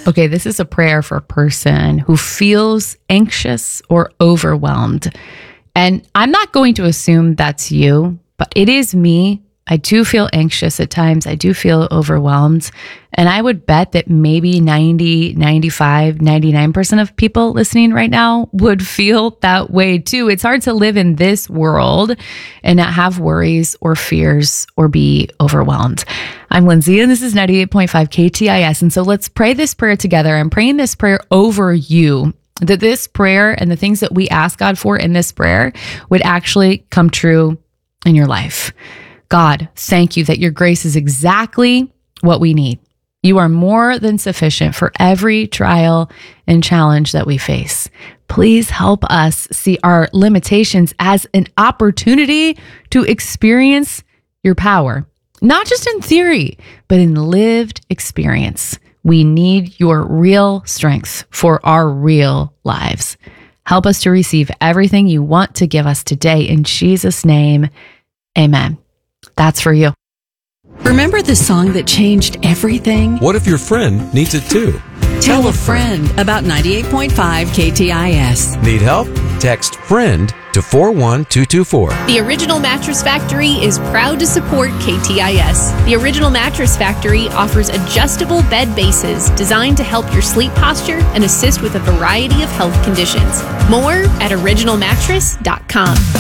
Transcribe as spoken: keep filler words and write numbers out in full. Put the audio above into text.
Okay, this is a prayer for a person who feels anxious or overwhelmed. And I'm not going to assume that's you, but it is me. I do feel anxious at times. I do feel overwhelmed. And I would bet that maybe ninety, ninety-five, ninety-nine percent of people listening right now would feel that way too. It's hard to live in this world and not have worries or fears or be overwhelmed. I'm Lindsay, and this is ninety-eight point five K T I S. And so let's pray this prayer together. I'm praying this prayer over you, that this prayer and the things that we ask God for in this prayer would actually come true in your life. God, thank you that your grace is exactly what we need. You are more than sufficient for every trial and challenge that we face. Please help us see our limitations as an opportunity to experience your power, not just in theory, but in lived experience. We need your real strength for our real lives. Help us to receive everything you want to give us today. In Jesus' name, amen. That's for you. Remember the song that changed everything? What if your friend needs it too? Tell a friend about ninety-eight point five K T I S. Need help? Text FRIEND to four one two two four. The Original Mattress Factory is proud to support K T I S. The Original Mattress Factory offers adjustable bed bases designed to help your sleep posture and assist with a variety of health conditions. More at original mattress dot com.